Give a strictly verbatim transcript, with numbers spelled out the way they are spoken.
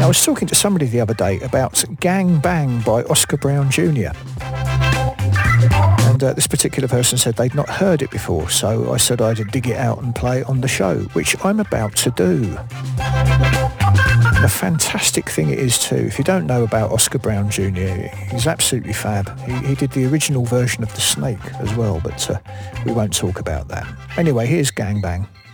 I was talking to somebody the other day about Gang Bang by Oscar Brown Junior And uh, this particular person said they'd not heard it before, so I said I'd dig it out and play it on the show, which I'm about to do. And a fantastic thing it is too. If you don't know about Oscar Brown Junior, he's absolutely fab. He, he did the original version of The Snake as well, but uh, we won't talk about that. Anyway, here's Gang Bang.